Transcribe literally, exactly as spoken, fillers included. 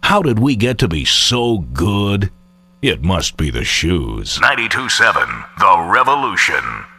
How did we get to be so good? It must be the shoes. ninety-two point seven The Revolution.